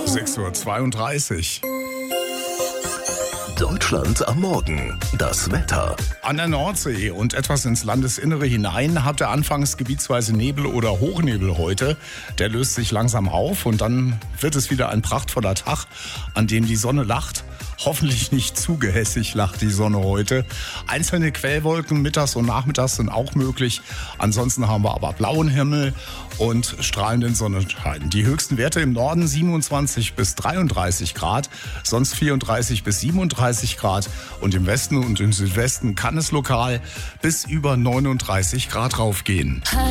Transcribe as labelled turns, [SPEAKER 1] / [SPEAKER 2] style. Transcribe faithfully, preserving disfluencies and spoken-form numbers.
[SPEAKER 1] sechs Uhr zweiunddreißig.
[SPEAKER 2] Deutschland am Morgen. Das Wetter.
[SPEAKER 1] An der Nordsee und etwas ins Landesinnere hinein habt ihr anfangs gebietsweise Nebel oder Hochnebel heute. Der löst sich langsam auf und dann wird es wieder ein prachtvoller Tag, an dem die Sonne lacht. Hoffentlich nicht zu gehässig lacht die Sonne heute. Einzelne Quellwolken mittags und nachmittags sind auch möglich. Ansonsten haben wir aber blauen Himmel und strahlenden Sonnenschein. Die höchsten Werte im Norden siebenundzwanzig bis dreiunddreißig Grad, sonst vierunddreißig bis siebenunddreißig Grad. Und im Westen und im Südwesten kann es lokal bis über neununddreißig Grad raufgehen.